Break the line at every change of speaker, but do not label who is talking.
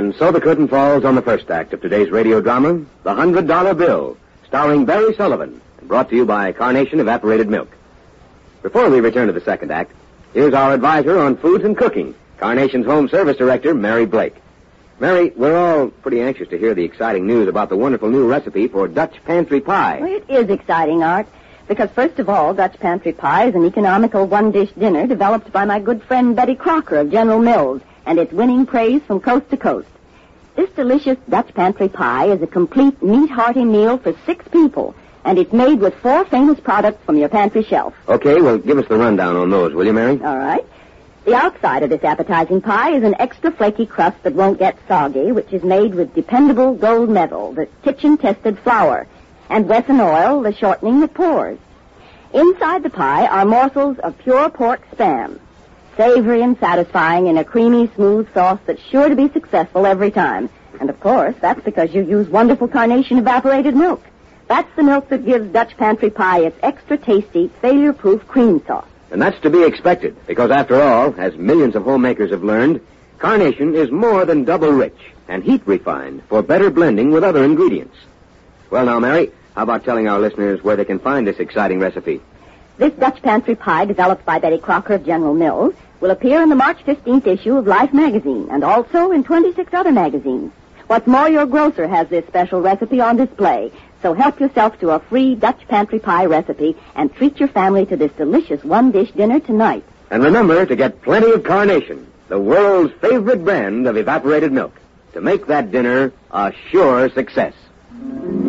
And so the curtain falls on the first act of today's radio drama, The $100 Bill, starring Barry Sullivan, and brought to you by Carnation Evaporated Milk. Before we return to the second act, here's our advisor on foods and cooking, Carnation's Home Service Director, Mary Blake. Mary, we're all pretty anxious to hear the exciting news about the wonderful new recipe for Dutch pantry pie.
Well, it is exciting, Art, because first of all, Dutch pantry pie is an economical one-dish dinner developed by my good friend Betty Crocker of General Mills, and it's winning praise from coast to coast. This delicious Dutch pantry pie is a complete meat-hearty meal for 6 people, and it's made with 4 famous products from your pantry shelf.
Okay, well, give us the rundown on those, will you, Mary?
All right. The outside of this appetizing pie is an extra flaky crust that won't get soggy, which is made with dependable gold medal, the kitchen-tested flour, and Wesson oil, the shortening that pours. Inside the pie are morsels of pure pork spam, savory and satisfying in a creamy, smooth sauce that's sure to be successful every time. And, of course, that's because you use wonderful Carnation evaporated milk. That's the milk that gives Dutch pantry pie its extra tasty, failure-proof cream sauce.
And that's to be expected, because after all, as millions of homemakers have learned, Carnation is more than double rich and heat refined for better blending with other ingredients. Well, now, Mary, how about telling our listeners where they can find this exciting recipe?
This Dutch pantry pie, developed by Betty Crocker of General Mills, will appear in the March 15th issue of Life magazine and also in 26 other magazines. What's more, your grocer has this special recipe on display, so help yourself to a free Dutch pantry pie recipe and treat your family to this delicious one-dish dinner tonight.
And remember to get plenty of Carnation, the world's favorite brand of evaporated milk, to make that dinner a sure success.